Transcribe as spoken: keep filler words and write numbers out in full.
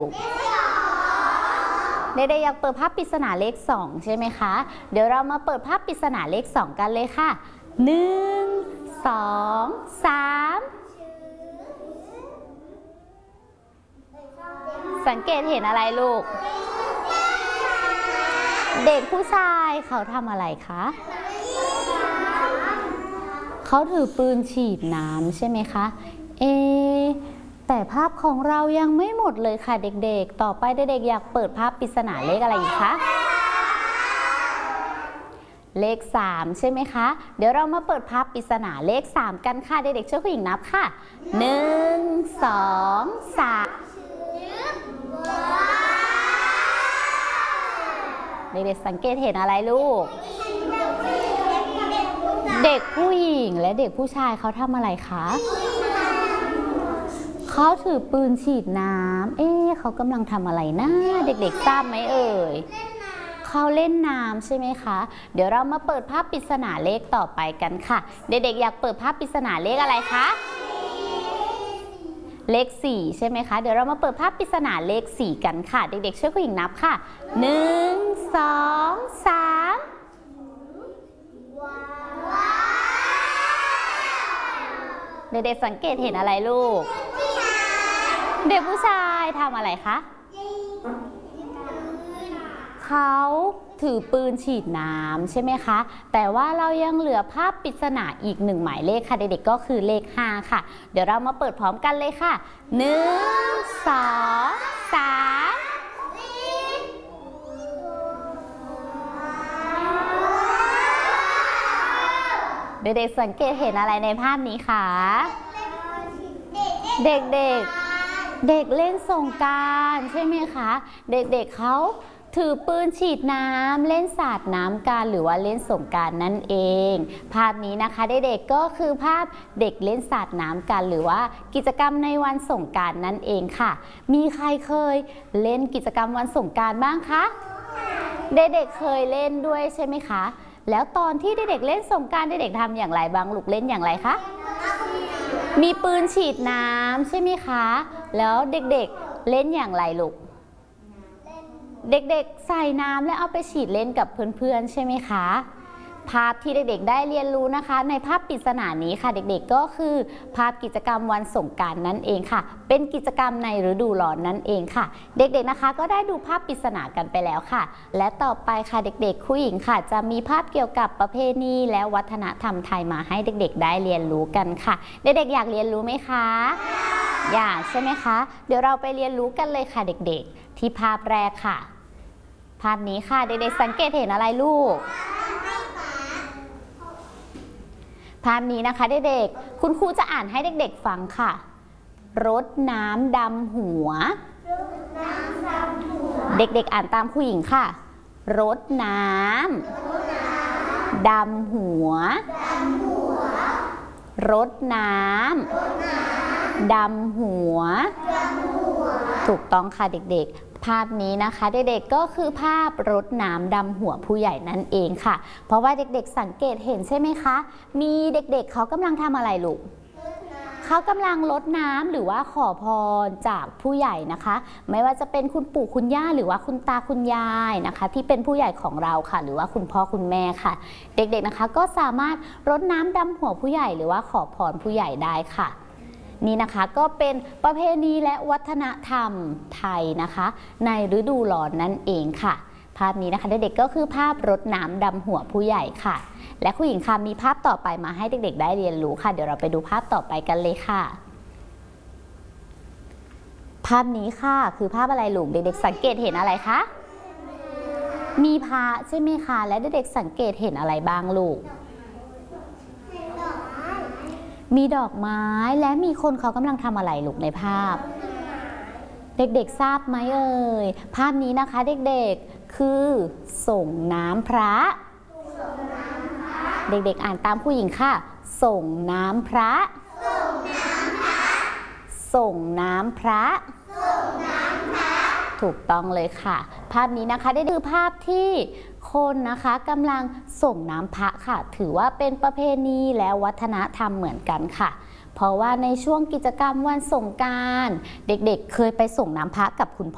เด็กๆอยากเปิดภาพปริศนาเลขสองใช่ไหมคะเดี๋ยวเรามาเปิดภาพปริศนาเลขสองกันเลยค่ะหนึ่ง สอง สามสังเกตเห็นอะไรลูกเด็กผู้ชายเขาทำอะไรคะเขาถือปืนฉีดน้ำใช่ไหมคะเอแต่ภาพของเรายังไม่หมดเลยค่ะเด็กๆต่อไปเด็กๆอยากเปิดภาพปริศนาเลขอะไรอีกคะเลขสามใช่ไหมคะเดี๋ยวเรามาเปิดภาพปริศนาเลขสามกันค่ะเด็กๆช่วยผู้หญิงนับค่ะหนึ่ง สอง สามเด็กๆสังเกตเห็นอะไรลูกเด็กผู้หญิงและเด็กผู้ชายเขาทำอะไรคะเขาถือปืนฉีดน้ำเอ๊ะเขากำลังทำอะไรนะเด็กๆทราบไหมเอ่ยเขาเล่นน้ำใช่ไหมคะเดี๋ยวเรามาเปิดภาพปริศนาเลขต่อไปกันค่ะเด็กๆอยากเปิดภาพปริศนาเลขอะไรคะเลขสี่ใช่ไหมคะเดี๋ยวเรามาเปิดภาพปริศนาเลขสี่กันค่ะเด็กๆช่วยผู้หญิงนับค่ะหนึ่ง สอง สามเด็กๆสังเกตเห็นอะไรลูกเด็กผู้ชายทำอะไรคะเขาถือปืนฉีดน้ำใช่ไหมคะแต่ว่าเรายังเหลือภาพปริศนาอีกหนึ่งหมายเลขค่ะเด็กๆก็คือเลขห้าค่ะเดี๋ยวเรามาเปิดพร้อมกันเลยค่ะหนึ่ง สอง สามเด็กๆสังเกตเห็นอะไรในภาพนี้คะเด็กๆ เด็กเล่นสงกรานต์ใช่ไหมคะเด็กๆ เเขาถือปืนฉีดน้ำเล่นสาดน้ำกันหรือว่าเล่นสงกรานต์นั่นเองภาพนี้นะคะเด็กๆก็คือภาพเด็กเล่นสาดน้ำกันหรือว่ากิจกรรมในวันสงกรานต์นั่นเองค่ะมีใครเคยเล่นกิจกรรมวันสงกรานต์บ้างคะเด็กๆเคยเล่นด้วยใช่ไหมคะแล้วตอนที่เด็กๆเล่นสงกรานต์เด็กๆทำอย่างไรบ้างลูกเล่นอย่างไรคะมีปืนฉีดน้ำใช่ไหมคะแล้วเด็กๆเล่นอย่างไรลูกเด็กๆใส่น้ำแล้วเอาไปฉีดเล่นกับเพื่อนๆใช่ไหมคะภาพที่เด็กๆได้เรียนรู้นะคะในภาพปริศนานี้ค่ะเด็กๆก็คือภาพกิจกรรมวันสงกรานต์นั่นเองค่ะเป็นกิจกรรมในฤดูร้อนนั่นเองค่ะเด็กๆนะคะก็ได้ดูภาพปริศนากันไปแล้วค่ะและต่อไปค่ะเด็กๆผู้หญิงค่ะจะมีภาพเกี่ยวกับประเพณีและวัฒนธรรมไทยมาให้เด็กๆได้เรียนรู้กันค่ะเด็กๆอยากเรียนรู้ไหมคะอยากใช่ไหมคะเดี๋ยวเราไปเรียนรู้กันเลยค่ะเด็กๆที่ภาพแรกค่ะภาพนี้ค่ะเด็กๆสังเกตเห็นอะไรลูกภาพนี้นะคะเด็กๆคุณครูจะอ่านให้เด็กๆฟังค่ะรดน้ำดำหัวเด็กๆอ่านตามครูหญิงค่ะรดน้ำดำหัวรดน้ำดำหัวถูกต้องค่ะเด็กๆภาพนี้นะคะเด็กๆก็คือภาพรดน้ำดำหัวผู้ใหญ่นั่นเองค่ะเพราะว่าเด็กๆสังเกตเห็นใช่ไหมคะมีเด็กๆ เ, เขากำลังทำอะไรลูกเขากำลังรดน้ำหรือว่าขอพรจากผู้ใหญ่นะคะไม่ว่าจะเป็นคุณปู่คุณย่าหรือว่าคุณตาคุณยายนะคะที่เป็นผู้ใหญ่ของเราค่ะหรือว่าคุณพ่อคุณแม่ค่ะเด็กๆนะคะก็สามารถรดน้ำดำหัวผู้ใหญ่หรือว่าขอพรผู้ใหญ่ได้ค่ะนี่นะคะก็เป็นประเพณีและวัฒนธรรมไทยนะคะในฤดูร้อนนั่นเองค่ะภาพนี้นะคะเด็กๆก็คือภาพรดน้ำดำหัวผู้ใหญ่ค่ะและคุณหญิงค่ะมีภาพต่อไปมาให้เด็กๆได้เรียนรู้ค่ะเดี๋ยวเราไปดูภาพต่อไปกันเลยค่ะภาพนี้ค่ะคือภาพอะไรลูกเด็กๆสังเกตเห็นอะไรคะมีพระใช่ไหมคะและเด็กๆสังเกตเห็นอะไรบ้างลูกมีดอกไม้และมีคนเขากำลังทำอะไรลูกในภาพเด็กๆทราบไหมเอ่ยภาพนี้นะคะเด็กๆคือส่งน้ำพระเด็กๆอ่านตามผู้หญิงค่ะส่งน้ำพระส่งน้ำพระถูกต้องเลยค่ะภาพนี้นะคะได้ดูภาพที่คนนะคะกำลังส่งน้ำพระค่ะถือว่าเป็นประเพณีและวัฒนธรรมเหมือนกันค่ะ เพราะว่าในช่วงกิจกรรมวันสงกรานต์เด็กๆเคยไปส่งน้ำพระกับคุณพ่อ